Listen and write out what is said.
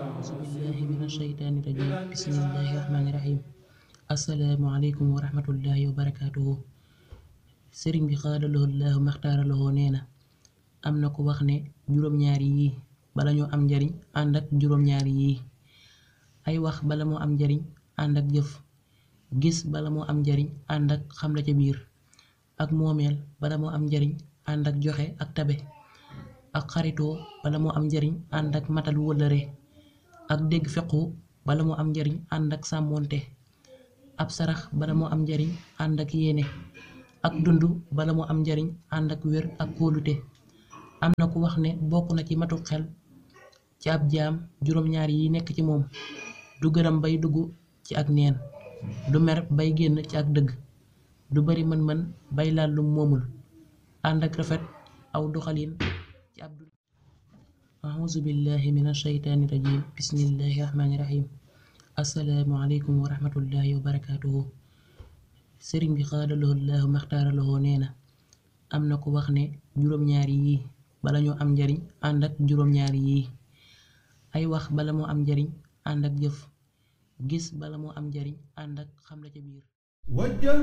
أعوذ بالله من الشيطان الرجيم بسم الله الرحمن الرحيم asalaamaaleykum wa rahmatullahi wa barakaatuhu. sëriñ bi xaadaloo laahu maxtaaraloo nee na am na ko wax ne juróom-ñaari yii bala ñoo am njariñ ànd ak juróom-ñaari yii: ay wax bala moo am njariñ ànd ak jëf, gis bala moo am njariñ ànd ak xam la ca biir, ak moomeel bala moo am njariñ ànd ak joxe ak tabe, ak xaritoo bala moo am njariñ ànd ak matal wëllëre, ak dégg fequ bala moo am njariñ ànd ak sàmmoonte, ab sarax bala moo am njariñ ànd ak yéene, ak dund bala moo am njariñ ànd ak wér ak kóolute. am na ku wax ne bokk na ci matu xel ci ab jaam juróom-ñaar yi nekk ci moom: du gërëm bay dugg ci ak neen, du mer bay génn ci ak dëgg, du bari mën-mën bay laal lu moomul, ànd ak rafet aw doxalin ci ab dund. auzu billahi min ashaytaani rajim bismillahi rahmaani rahim asalaamaaleykum wa rahmatullahi wa barakaatuhu. sëriñ bi xaadaloo laahu maxtaaraloo nee na am na ko wax ne juróom-ñaari yii bala ñoo am njariñ ànd ak juróom-ñaari yii: ay wax bala moo am njariñ ànd ak jëf, gis bala moo am njariñ ànd ak xam la ca biir.